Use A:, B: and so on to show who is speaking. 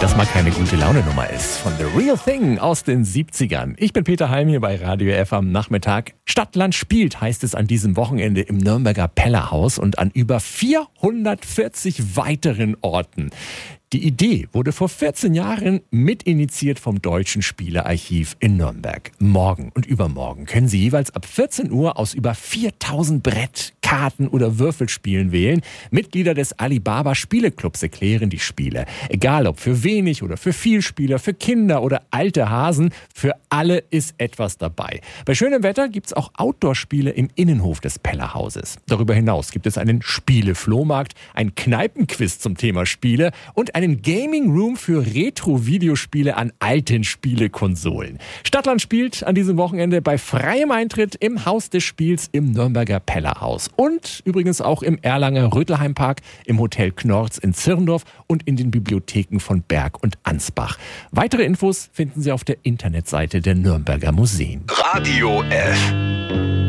A: das mal keine gute Laune-Nummer ist. Von The Real Thing aus den 70ern. Ich bin Peter Heim hier bei Radio F am Nachmittag. Stadtland spielt, heißt es an diesem Wochenende im Nürnberger Pellerhaus und an über 440 weiteren Orten. Die Idee wurde vor 14 Jahren mitinitiiert vom Deutschen Spielearchiv in Nürnberg. Morgen und übermorgen können Sie jeweils ab 14 Uhr aus über 4000 Brett-, Karten- oder Würfelspielen wählen. Mitglieder des Alibaba Spieleclubs erklären die Spiele. Egal ob für wenig oder für viel Spieler, für Kinder oder alte Hasen, für alle ist etwas dabei. Bei schönem Wetter gibt es auch Outdoor-Spiele im Innenhof des Pellerhauses. Darüber hinaus gibt es einen Spiele-Flohmarkt, ein Kneipenquiz zum Thema Spiele und einen Gaming-Room für Retro-Videospiele an alten Spielekonsolen. Stadtland spielt an diesem Wochenende bei freiem Eintritt im Haus des Spiels im Nürnberger Pellerhaus. Und übrigens auch im Erlanger Rötelheimpark, im Hotel Knorz in Zirndorf und in den Bibliotheken von Berg und Ansbach. Weitere Infos finden Sie auf der Internetseite der Nürnberger Museen.
B: Radio F.